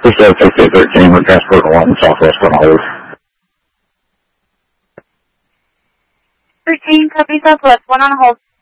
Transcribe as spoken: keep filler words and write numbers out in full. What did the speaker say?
This is fifty thirteen, we're transporting one Southwest on hold. thirteen, copy Southwest, one on hold.